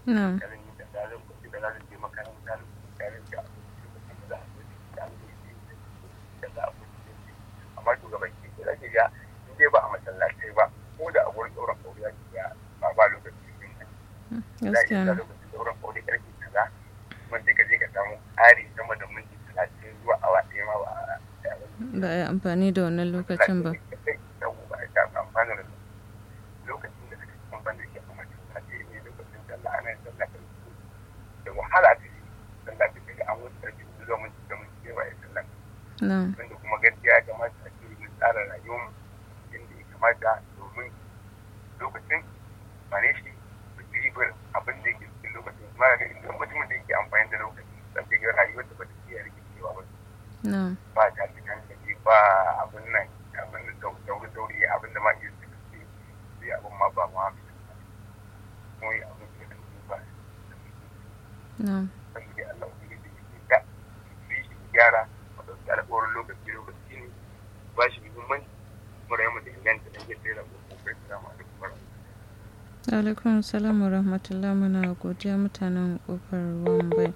na'am karamin da za su da za su je makaranta tare da lokacin da za a da amma shugaban ke da zaki ga in dai ba a masallatai ba ko da a wurin ɗaurin aure ya ga ba lokacin gaskiya ne lokacin ɗaurin aure karfe kaza kuma sai ka je ka samu ƙari sama da minti 30 zuwa awa ɗaya ma ba a yi amfani da wannan lokacin ba na'am wanda kuma gaskiya ya kamata a cikin tsara rayuwar inda ya kamata domin lokacin bare shi ribar abin da yake cikin lokacin kuma ga inda mutumin da yake amfani da lokacin sai ga rayuwar da ba ta iya rikicewa ba na'am ba ta cikin kaji ba abin nan abin da dauri abin da ma iya cikin sai abin ma ba ma kuma abin da ba na'am saboda Allah ubangiji ya shi gyara alƙawarin lokaci ne ba shi muhimmanci kuma rayuwar da inganta da ke tsere ko kai salamu alaikum alaikum salam wa rahmatullah muna godiya mutanen kofar Wambai.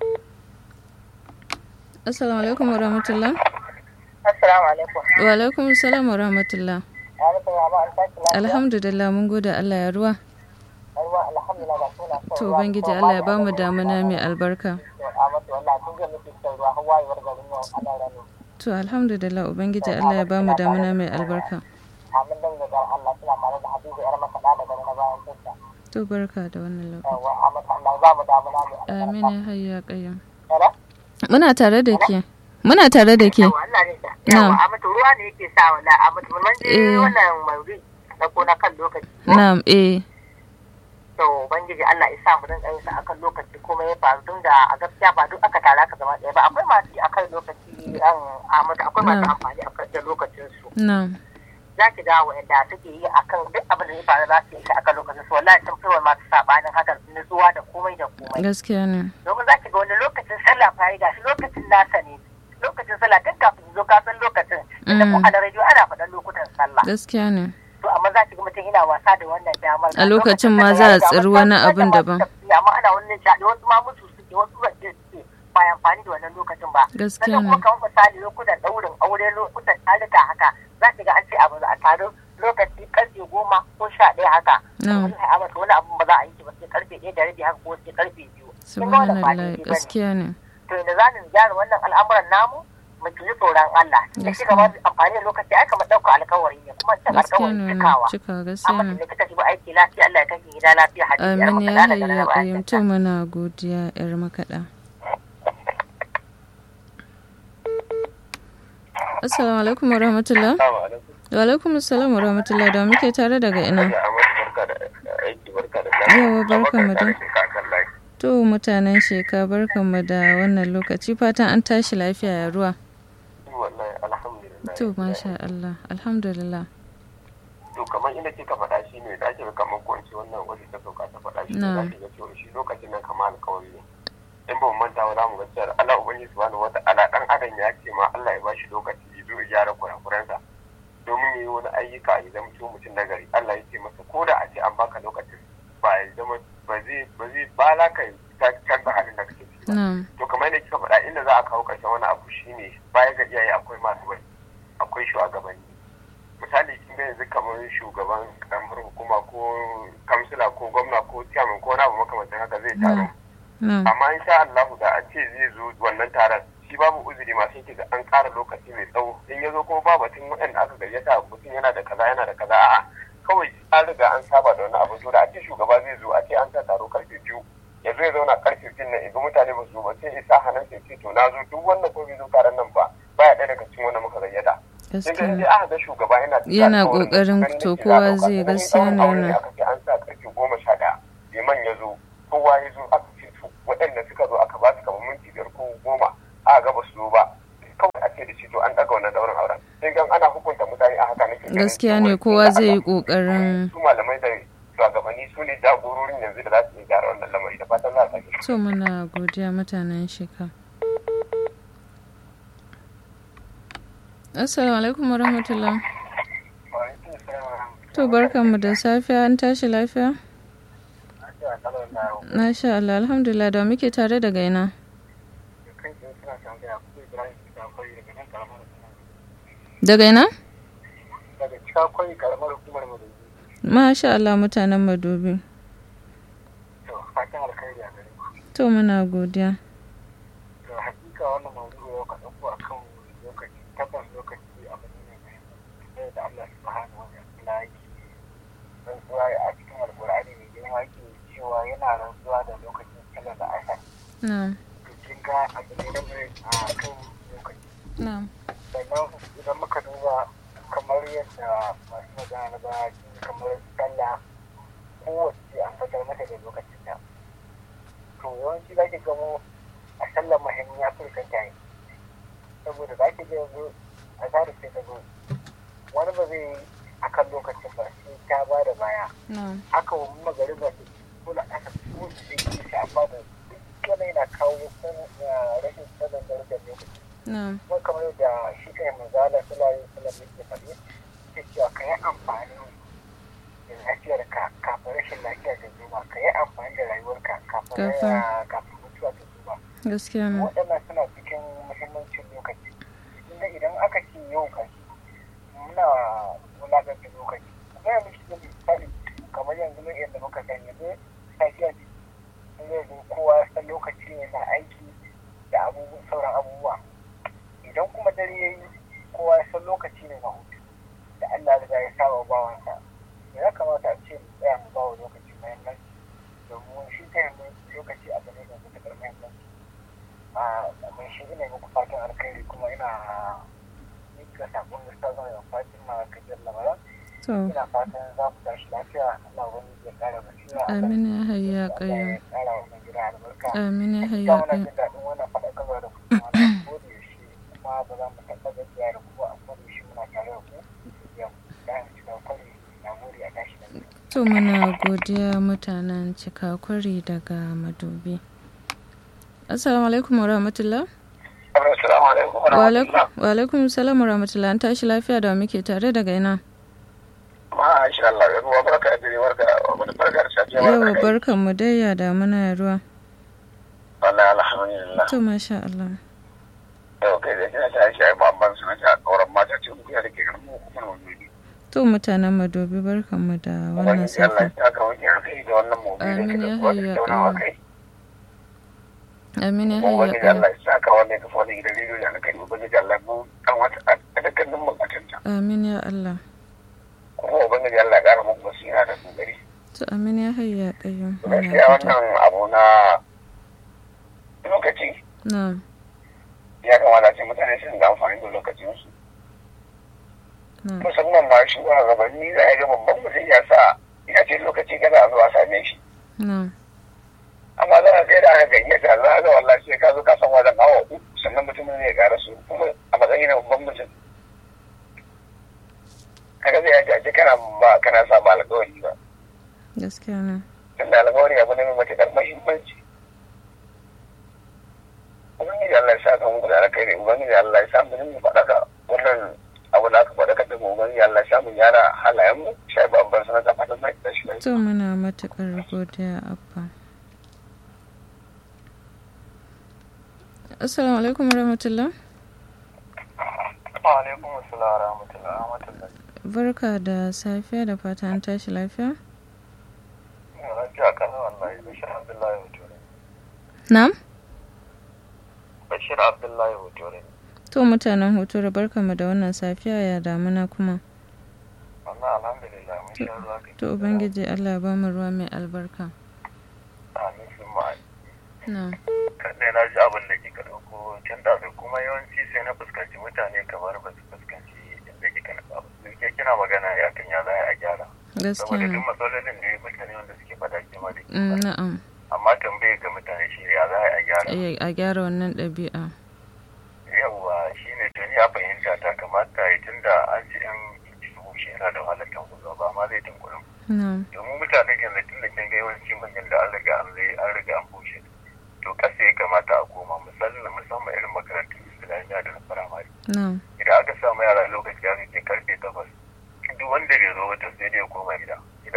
Assalamu alaikum wa rahmatullah. Assalamu alaikum. Wa alaikum salam wa rahmatullah. Alhamdulillah mun gode Allah ya ruwa. To ubangiji Allah ya bamu damuna mai albarka. To alhamdulillah ubangiji Allah ya bamu damuna mai albarka. To barka da wannan lokaci. Amin ya hayya qayyum. Muna tare da ke. Muna tare da ke. Na'am. Amma ruwa ne yake sa wala amma mun je wannan mawuri da ko na kan lokaci. Na'am to ubangiji Allah ya sa mu dinga yin sa akan lokaci kuma ya faru tun da a gaskiya ba duk aka tara ka zama ɗaya ba akwai masu akan lokaci akwai masu amfani akan lokacin su. Na'am. Za ki ga wanda suke yi akan duk abin da ya faru za su yi shi akan lokacin su wallahi sun fi masu sabanin hakan nutsuwa da komai da komai. Gaskiya ne. Domin za ki ga wani lokacin sallah fa yi gashi lokacin nasa ne. Lokacin sallah tun kafin zo ka san lokacin. Da ko a rediyo ana faɗan lokutan sallah. Gaskiya ne. To amma za ki ga mutum yana wasa da wannan damar. A lokacin ma za a tsiri wani abin daban. Amma ana wannan shaɗi wasu ma mutu suke wasu zance suke ba amfani da wannan lokacin ba. Gaskiya ne. Sannan kuma kamar misali lokutan ɗaurin aure lokutan tarika haka za ki ga an ce abu a taru lokaci karfe 10 ko 11 haka. Wallahi a mata wani abun ba za a yi shi ba sai karfe 1:30 haka ko sai karfe 2. Subhanallah gaskiya ne. To inda za mu gyara wannan al'amuran namu mu ji tsoron Allah. Da shi gaba amfani da lokaci ai kamar ɗauka alkawari ne kuma cin alkawari cikawa. Amma da kika ji ba aiki lafiya Allah ya kashe gida lafiya hadisi. Amin ya hayya qayyum to muna godiya yar makaɗa. Assalamu alaikum wa rahmatullah. Wa alaikum assalam wa rahmatullah da muke tare daga ina. Yawa barkanmu da. To mutanen sheka barkanmu da wannan lokaci fatan an tashi lafiya ya ruwa. Wallahi alhamdulillah. To masha Allah alhamdulillah. To kamar inda kika faɗa shi ne da ake kamar kwanci wannan wani ta sauka ta faɗa shi ne da ake ga cewa shi lokacin nan kamar alƙawari ne. In ba mu manta wa za mu ga cewa Allah ubangiji subhanahu wata'ala dan adam ya ce ma Allah ya ba shi lokaci ya zo ya gyara kurakuransa domin ya yi wani ayyuka ya zama mutum na gari. Allah ya ce masa ko da a ce an baka lokacin ba ya zama ba zai ba la ka canza halin da kake ciki. To kamar yadda kika faɗa inda za a kawo ƙarshen wani abu shine baya ga iyaye akwai masu bai akwai shugabanni. Misali kin ga yanzu kamar shugaban karamar hukuma ko kamsila ko gwamna ko chairman ko wani abu makamancin haka zai taro. Amma insha Allah da a ce zai zo wannan taron shi babu uzuri masu yake da an ƙara lokaci mai tsawo in ya zo kuma ba batun waɗanda aka gayyata mutum yana da kaza a'a kawai an riga an saba da wani abu to da a ce shugaba zai zo a ce an sa taro karfe 2 ya zo ya zauna karfe 2 nan idan mutane ba su zo ba sai isa hannun sai ce to na zo duk wannan ko bai zo taron nan ba baya ɗaya daga cikin wanda muka gayyata. Gaskiya. Sai aka ga shugaba yana kokarin to kowa zai gaskiya ne yana. Aka ce an sa karfe 11 liman ya zo kowa ya zo aka ce to waɗanda suka zo aka ba su kamar minti 5 ko 10 aka ga ba su zo ba kawai a ce da shi to an ɗaga wannan daurin auren. Sai gan ana hukunta mutane a haka nake. Gaskiya ne kowa zai yi kokarin. Su malamai da shugabanni su ne jagororin yanzu da za su yi gyara wannan lamari da fatan za a sake. To muna godiya mutanen shika. Assalamu alaikum wa rahmatullah. To barkanmu da safiya an tashi lafiya? Masha Allah, alhamdulillah, da muke tare daga ina. Daga ina? Daga Cikakwai karamar hukumar Madobi. Masha Allah, mutanen Madobi. To, fatan alkhairi a gare ku. To muna godiya. To, hakika wannan mawdu'i ya ka dauko akan lokaci, tabbas lokaci abu ne mai sai da Allah subhanahu wa ta'ala yake rantsuwa a cikin alqur'ani mai girma yake cewa yana rantsuwa da lokacin sallar da asar. Na'am. To, kin ga abu ne mai a kan lokaci. Na'am. Sannan idan muka duba kamar yadda masu magana na baya kamar sallah kowace an fitar mata da lokacin ta. To yawanci za ki gamo a sallar mahimmi ya fi rikanta yi. Saboda za ki ga yanzu a zaru sai ta zo wani ba zai yi a kan lokacin ba sai ta ba da baya. Haka wani magari ba su kula aka ko su zai yi shi amma da duk wani yana kawo rashin sanin darajar lokaci. Kuma kamar da shi kai manzala sallallahu alaihi wasallam yake faɗi ke cewa ka yi amfani da lafiyarka kafin rashin lafiya ta zuba, ka yi amfani da rayuwarka kafin mutuwa ta zuba. Gaskiya ne. Waɗannan suna cikin muhimmancin lokaci. Inda idan aka ce yau kashi muna wulaƙanta lokaci. Kuma yanzu shi ne misali kamar yanzu ne yadda muka sani yanzu safiya ce. Yanzu kowa ya san lokaci ne na aiki da sauran abubuwa. Idan kuma dare ya yi kowa ya san lokaci ne na hutu da Allah riga ya saba bawansa, ya kamata a ce mu tsaya mu bawa lokaci muhimmanci domin shi ta yanzu lokaci abu ne da matuƙar muhimmanci. Mai shi ina muku fatan alkhairi kuma ina nika sakon da sa zama yawan Fatima Kajar Lamaran. Ina fatan za ku tashi lafiya, Allah wani ya ƙara basira. Amin ya hayya ƙayyum. Ya ƙara wannan gida albarka. Amin ya hayya ƙayyum. Ina jin daɗin wannan faɗakarwa da kuma wannan gode shi. Kuma ba za mu taɓa gajiya da kuma a kwari shi muna tare da ku yau da mu cika kwari na muri a tashi da to muna godiya mutanen Cikakwari daga Madobi. Assalamu alaikum wa rahmatullah. Assalamu alaikum wa rahmatullah. Wa alaikum salam wa rahmatullah. An tashi lafiya da muke tare daga ina? Masha Allah, ruwa barka da dare, barka da safiya. Yau barkan mu dai ya da muna ruwa. Wallahi alhamdulillah. To masha Allah. Yau kai da kina ta shi ai babban suna ta kauran mata ce ku ya dake garin mu kuma Madobi. To mutanen Madobi barkan mu da wannan safiya. Allah ya ka wuce kai da wannan mu. Amin ya hayya ƙayyum. Amin ya hayya Wani ƙayyum. Allah ya saka wannan da fodi gidan rediyo da kai ubangiji Allah mu kan wata a dukkanin bukatun ta. Amin ya Allah. Kuma ubangiji Allah ya kara muku basira da kokari. To amin ya hayya ƙayyum. Gaskiya wannan abu na lokaci Na'am. ya kamata ce mutane sun ga amfani da lokacinsu. Na'am. Musamman ma shi wani gabanni za a ga babban mutum ya sa ya ce lokaci kada a zuwa same shi. Na'am. Amma za a sai da aka gayyata za a ga wallahi sai ka zo ka san wajen awa uku sannan mutumin zai ƙara su kuma a matsayin na babban mutum. Kaga zai yace a kana sa ba alƙawari ba. Gaskiya ne. Tunda alƙawari abu ne mai matuƙar muhimmanci. Ubangiji Allah ya sa ka muku da alkhairi, Ubangiji Allah ya sa mu mu faɗaka wannan abu da aka faɗaka da mu, Ubangiji Allah ya sa mu gyara halayen mu, sai babban sanar da fatan mai da shi. To muna matuƙar godiya Abba. Assalamu alaikum wa rahmatullah. Wa alaikum assalam wa rahmatullah. Barka da safiya da fata an tashi lafiya. Lafiya kana wallahi Bashir Abdullahi Hotore. Na'am. Bashir Abdullahi Hotore. To mutanen Hotore barkamu da wannan safiya ya damuna kuma. Wallahi alhamdulillah mun sha ruwa. To ubangiji Allah ya ba mu ruwa mai albarka. Amin sun ma'a. Na'am. Kadai na ji abin da kika dauko can da kuma yawanci sai na fuskanci mutane kamar ba su fuskanci inda kika na ba. Ke kina magana ya kan ya za a gyara. Saboda duk matsalolin ne mutane wanda suke fada kima da kima. Na'am. Amma tambaye ga mutane shi ne ya za a gyara. A gyara wannan ɗabi'a. Yawwa shi ne to ni a fahimta ta kamata ya tunda an ce yan bushe yana da wahalar tankuzo ba ma zai tankuzo. Na'am. Domin mutane yanzu tun da kin ga yawanci manyan da an riga an bushe. To kasa ya kamata a koma musamman irin makarantun islamiyya da na firamare. Idan aka samu yara lokaci ya ke karfe 8 duk wanda bai zo wata sai dai ya koma gida. Idan aka dai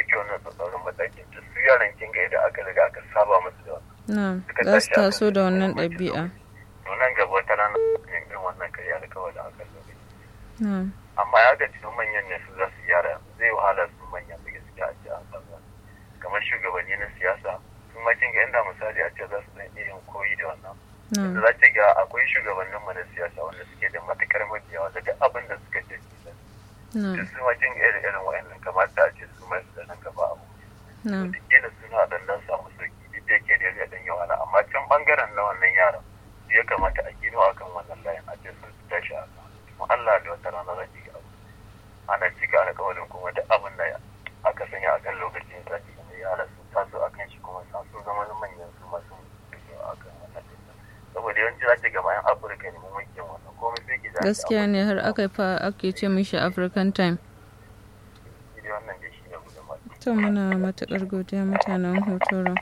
ɗauki wannan tsatsauran matakin da su yaran kin ga idan aka riga aka saba musu da na za su taso da wannan ɗabi'a. To nan gaba wata rana irin wannan karya alkawarin akan lokaci. Amma ya ga cikin manyan ne su za su gyara zai wahala su manya su gaskiya a ce an saba. Kamar shugabanni na siyasa sun ma kin ga inda misali a ce za su zan iya yin koyi da wannan. Yanzu za ki ga akwai shugabannin mu na siyasa wanda suke da matukar mabiya wanda duk abin da suka ce su san. Su ma kin ga irin wa'annan kamata a ce su ma su da nan gaba abu. Duk yana suna dan samu sauki duk da yake da dan yawa amma can bangaren na wannan yaran ya kamata a gino akan wannan layin a ce sun tashi a kan kuma Allah da wata rana za ki ga abu ana cika alƙawarin kuma da abin da aka sanya a kan lokacin za ki ga yara sun taso a kan shi kuma sun zama manyan su masu a kan wannan saboda yawanci za ki ga bayan Afirka ne mun wanke wannan komai sai ki ga gaskiya ne har ake ce mishi African time. Wannan da shi ne gudunmawa. To muna matuƙar godiya mutanen Hotoro.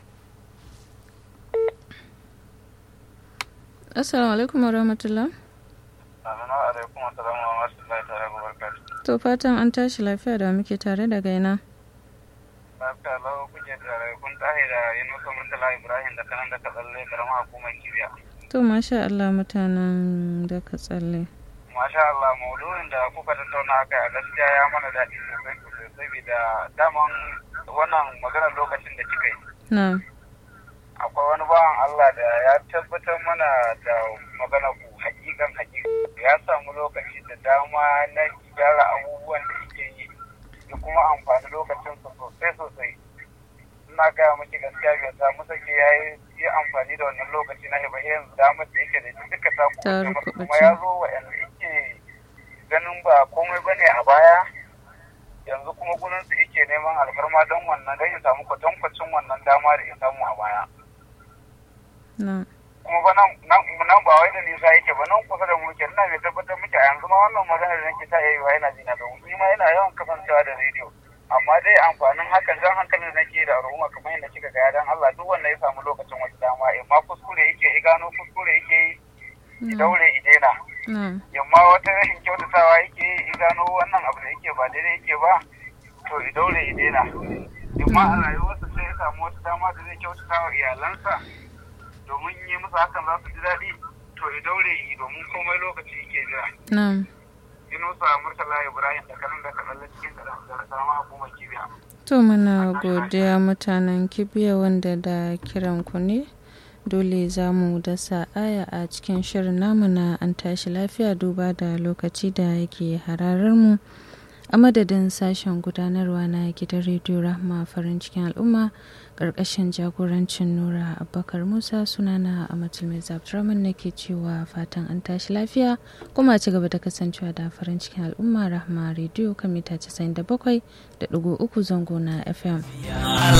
Assalamu alaikum wa rahmatullah. Amina alaikum wa salamu wa rahmatullahi ta'ala wa barakatuh. To fatan an tashi lafiya da muke tare da gaina. Lafiya lau kuke tare kun tahi da Yunusa Murtala Ibrahim da kanan da ka tsalle karamar hukumar Kibiya. To masha Allah mutanen da ka tsalle. Masha Allah maudu'in da kuka tattauna akai a gaskiya ya mana daɗi sosai saboda daman wannan maganar lokacin da kika yi. Na'am. Akwai wani bawan Allah da ya tabbatar mana da magana ku hakikan ya samu lokaci da dama na gyara abubuwan da yake yi da kuma amfani lokacinsa sosai ina gaya miki gaskiya bai samu sake ya yi amfani da wannan lokaci na ba yanzu damar da yake da duka ta kuma ya zo wa'anda yake ganin ba komai bane a baya yanzu kuma gurinsu yake neman alfarma don wannan don ya samu kwatankwacin wannan dama da ya samu a baya. Kuma ba nan ba wai da nisa yake ba nan kusa da muke ina mai tabbatar muke a yanzu ma wannan magana da nake ta yayi wa yana jina domin ni ma yana yawan kasancewa da rediyo amma dai amfanin hakan jan hankalin da nake da al'umma kamar yadda kika ga dan Allah duk wanda ya samu lokacin wata dama ma kuskure yake ya gano kuskure yake yi daure idena yamma wata rashin kyautatawa yake yi gano wannan abu da yake ba daidai yake ba to daure idena yamma a rayuwarsa sai ya samu wata dama da zai kyautata wa iyalansa domin yi musu hakan za su ji daɗi to ya daure yi domin komai lokaci yake jira. Yunusa Murtala Ibrahim da kanan da kaɗan cikin ƙaramar hukumar Kibiya. To muna godiya mutanen Kibiya wanda da kiran ku ne dole za mu dasa aya a cikin shirin namu na an tashi lafiya duba da lokaci da yake hararar mu. A madadin sashen gudanarwa na gidan rediyo Rahma farin cikin al'umma ƙarƙashin jagorancin Nura Abubakar Musa sunana Amatul Mai Abdurrahman nake cewa fatan an tashi lafiya kuma ci gaba da kasancewa da farin cikin al'umma Rahma rediyo kan mita 97.3 zango na FM.